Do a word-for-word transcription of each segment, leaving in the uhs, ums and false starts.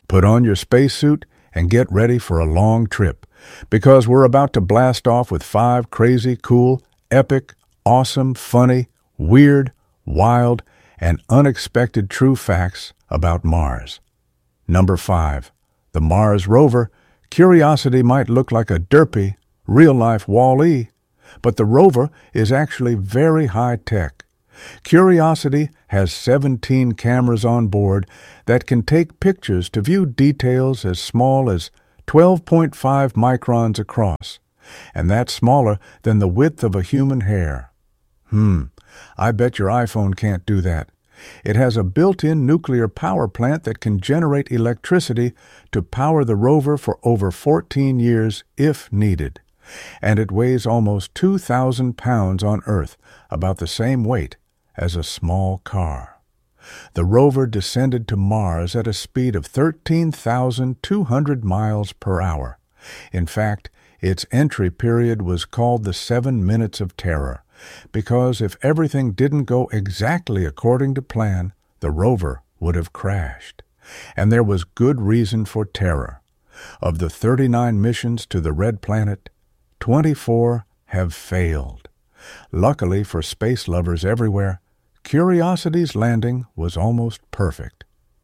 Put on your spacesuit and get ready for a long trip, because we're about to blast off with five crazy, cool, epic, awesome, funny, weird, wild, and unexpected true facts about Mars. Number five. The Mars rover. Curiosity might look like a derpy, real-life Wall-E, but the rover is actually very high-tech. Curiosity has seventeen cameras on board that can take pictures to view details as small as twelve point five microns across, and that's smaller than the width of a human hair. Hmm, I bet your iPhone can't do that. It has a built-in nuclear power plant that can generate electricity to power the rover for over fourteen years if needed. And it weighs almost two thousand pounds on Earth, about the same weight as a small car. The rover descended to Mars at a speed of thirteen thousand two hundred miles per hour. In fact, its entry period was called the Seven Minutes of Terror, because if everything didn't go exactly according to plan, the rover would have crashed. And there was good reason for terror. Of the thirty-nine missions to the Red Planet, twenty-four have failed. Luckily for space lovers everywhere, Curiosity's landing was almost perfect.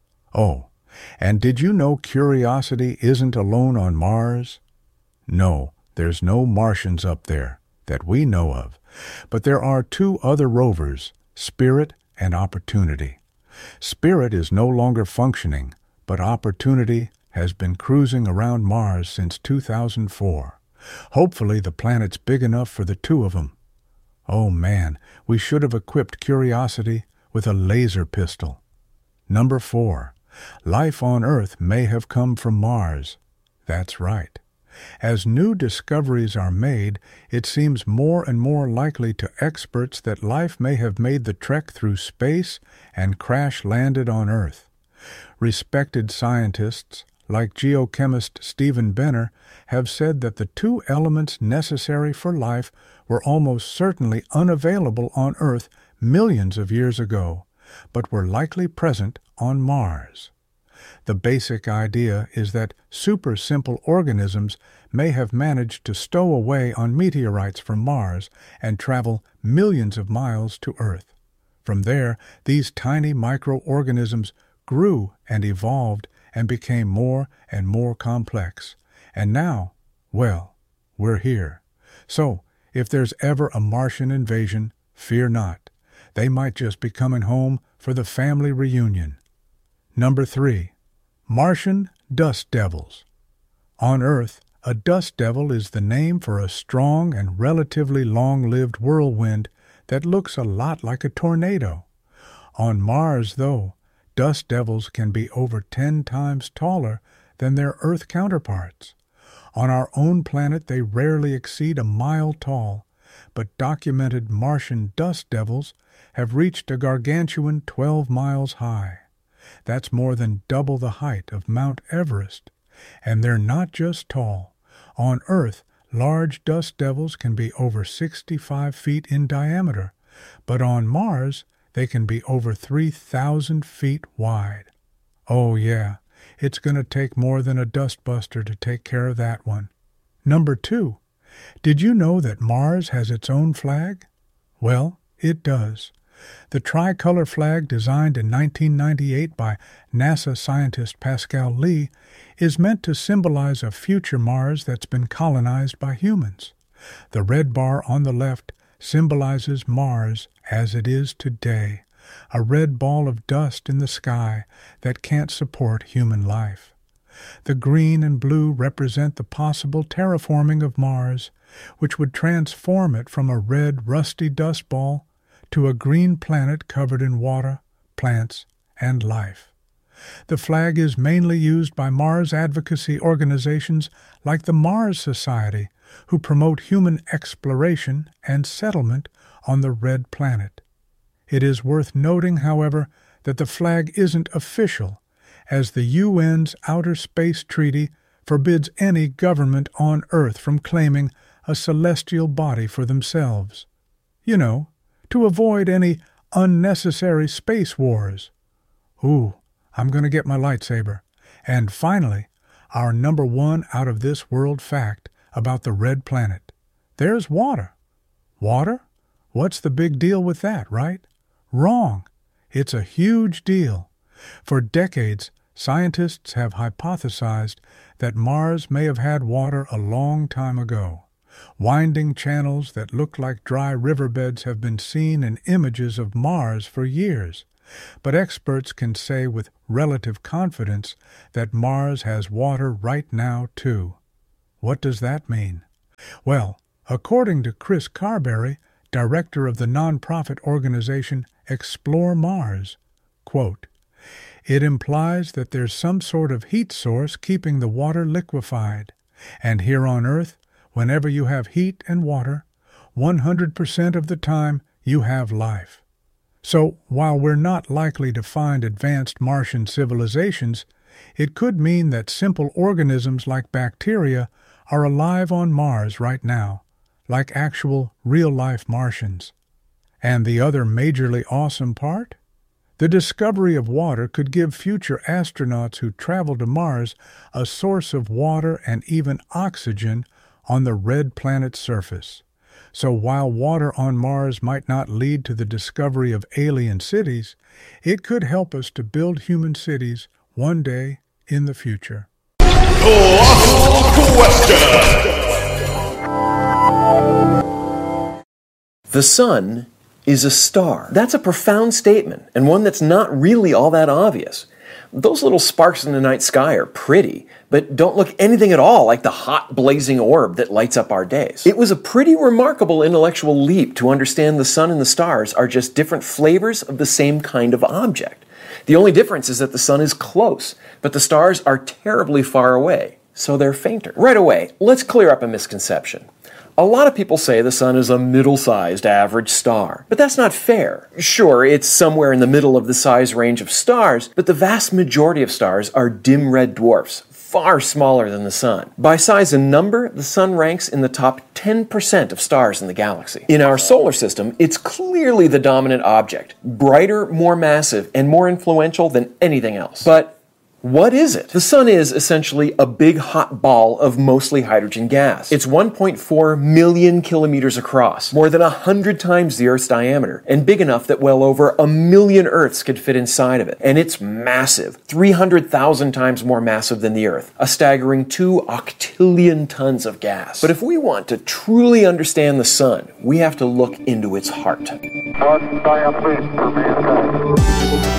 Oh, and did you know Curiosity isn't alone on Mars? No, there's no Martians up there that we know of, but there are two other rovers, Spirit and Opportunity. Spirit is no longer functioning, but Opportunity has been cruising around Mars since two thousand four. Hopefully the planet's big enough for the two of them. Oh man, we should have equipped Curiosity with a laser pistol. Number four. Life on Earth may have come from Mars. That's right. As new discoveries are made, it seems more and more likely to experts that life may have made the trek through space and crash-landed on Earth. Respected scientists, like geochemist Stephen Benner, have said that the two elements necessary for life were almost certainly unavailable on Earth millions of years ago, but were likely present on Mars. The basic idea is that super-simple organisms may have managed to stow away on meteorites from Mars and travel millions of miles to Earth. From there, these tiny microorganisms grew and evolved and became more and more complex. And now, well, we're here. So, if there's ever a Martian invasion, fear not. They might just be coming home for the family reunion. Number three. Martian dust devils. On Earth, a dust devil is the name for a strong and relatively long-lived whirlwind that looks a lot like a tornado. On Mars, though, dust devils can be over ten times taller than their Earth counterparts. On our own planet, they rarely exceed a mile tall, but documented Martian dust devils have reached a gargantuan twelve miles high. That's more than double the height of Mount Everest. And they're not just tall. On Earth, large dust devils can be over sixty-five feet in diameter, but on Mars, they can be over three thousand feet wide. Oh yeah, it's going to take more than a dustbuster to take care of that one. Number two. Did you know that Mars has its own flag? Well, it does. The tricolor flag, designed in nineteen ninety-eight by NASA scientist Pascal Lee, is meant to symbolize a future Mars that's been colonized by humans. The red bar on the left symbolizes Mars as it is today, a red ball of dust in the sky that can't support human life. The green and blue represent the possible terraforming of Mars, which would transform it from a red, rusty dust ball to a green planet covered in water, plants, and life. The flag is mainly used by Mars advocacy organizations like the Mars Society, who promote human exploration and settlement on the red planet. It is worth noting, however, that the flag isn't official, as the U N's Outer Space Treaty forbids any government on Earth from claiming a celestial body for themselves. You know, to avoid any unnecessary space wars. Ooh, I'm going to get my lightsaber. And finally, our number one out-of-this-world fact about the red planet. There's water. Water? What's the big deal with that, right? Wrong. It's a huge deal. For decades, scientists have hypothesized that Mars may have had water a long time ago. Winding channels that look like dry riverbeds have been seen in images of Mars for years. But experts can say with relative confidence that Mars has water right now, too. What does that mean? Well, according to Chris Carberry, director of the nonprofit organization Explore Mars, quote, "It implies that there's some sort of heat source keeping the water liquefied. And here on Earth, whenever you have heat and water, one hundred percent of the time you have life. So while we're not likely to find advanced Martian civilizations, it could mean that simple organisms like bacteria are alive on Mars right now, like actual real-life Martians. And the other majorly awesome part? The discovery of water could give future astronauts who travel to Mars a source of water and even oxygen on the red planet's surface. So while water on Mars might not lead to the discovery of alien cities, it could help us to build human cities one day in the future." The sun is a star. That's a profound statement, and one that's not really all that obvious. Those little sparks in the night sky are pretty, but don't look anything at all like the hot, blazing orb that lights up our days. It was a pretty remarkable intellectual leap to understand the sun and the stars are just different flavors of the same kind of object. The only difference is that the sun is close, but the stars are terribly far away, so they're fainter. Right away, let's clear up a misconception. A lot of people say the sun is a middle-sized average star, but that's not fair. Sure, it's somewhere in the middle of the size range of stars, but the vast majority of stars are dim red dwarfs, far smaller than the sun. By size and number, the sun ranks in the top ten percent of stars in the galaxy. In our solar system, it's clearly the dominant object, brighter, more massive, and more influential than anything else. But what is it? The sun is essentially a big hot ball of mostly hydrogen gas. It's one point four million kilometers across, more than a hundred times the Earth's diameter, and big enough that well over a million Earths could fit inside of it. And it's massive, three hundred thousand times more massive than the Earth, a staggering two octillion tons of gas. But if we want to truly understand the sun, we have to look into its heart. One giant leap for mankind.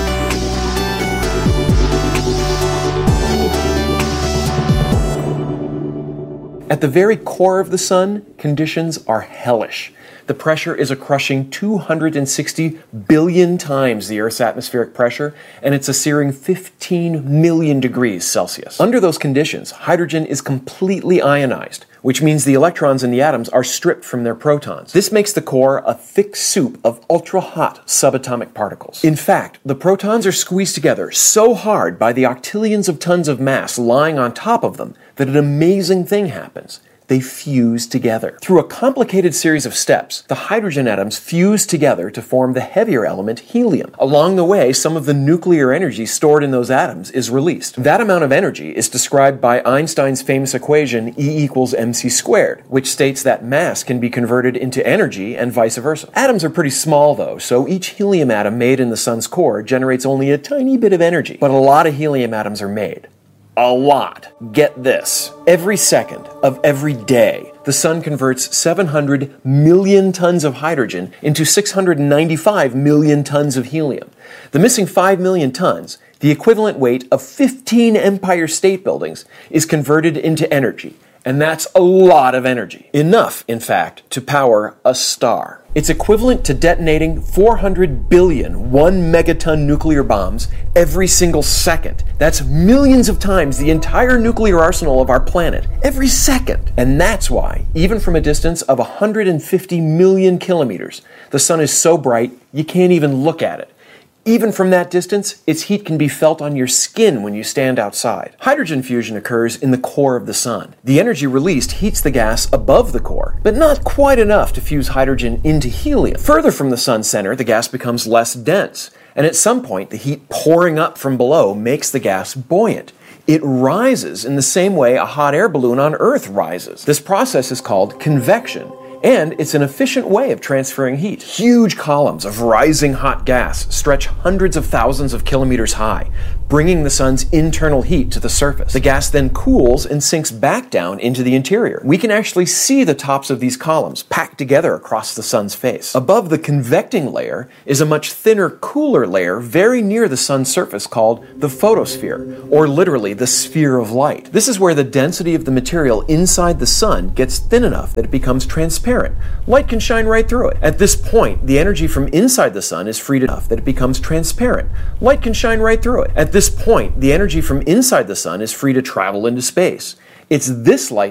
At the very core of the sun, conditions are hellish. The pressure is a crushing two hundred sixty billion times the Earth's atmospheric pressure, and it's a searing fifteen million degrees Celsius. Under those conditions, hydrogen is completely ionized, which means the electrons in the atoms are stripped from their protons. This makes the core a thick soup of ultra-hot subatomic particles. In fact, the protons are squeezed together so hard by the octillions of tons of mass lying on top of them that an amazing thing happens. They fuse together. Through a complicated series of steps, the hydrogen atoms fuse together to form the heavier element helium. Along the way, some of the nuclear energy stored in those atoms is released. That amount of energy is described by Einstein's famous equation E equals mc squared, which states that mass can be converted into energy and vice versa. Atoms are pretty small though, so each helium atom made in the sun's core generates only a tiny bit of energy, but a lot of helium atoms are made. A lot. Get this. Every second of every day, the sun converts seven hundred million tons of hydrogen into six hundred ninety-five million tons of helium. The missing five million tons, the equivalent weight of fifteen Empire State Buildings, is converted into energy. And that's a lot of energy. Enough, in fact, to power a star. It's equivalent to detonating four hundred billion one megaton nuclear bombs every single second. That's millions of times the entire nuclear arsenal of our planet, every second. And that's why, even from a distance of one hundred fifty million kilometers, the sun is so bright you can't even look at it. Even from that distance, its heat can be felt on your skin when you stand outside. Hydrogen fusion occurs in the core of the sun. The energy released heats the gas above the core, but not quite enough to fuse hydrogen into helium. Further from the sun's center, the gas becomes less dense, and at some point, the heat pouring up from below makes the gas buoyant. It rises in the same way a hot air balloon on Earth rises. This process is called convection, and it's an efficient way of transferring heat. Huge columns of rising hot gas stretch hundreds of thousands of kilometers high, bringing the sun's internal heat to the surface. The gas then cools and sinks back down into the interior. We can actually see the tops of these columns packed together across the sun's face. Above the convecting layer is a much thinner, cooler layer very near the sun's surface called the photosphere, or literally the sphere of light. This is where the density of the material inside the sun gets thin enough that it becomes transparent. Light can shine right through it. At this point, the energy from inside the sun is freed enough that it becomes transparent. Light can shine right through it. At this point, the energy from inside the sun is free to travel into space. It's this light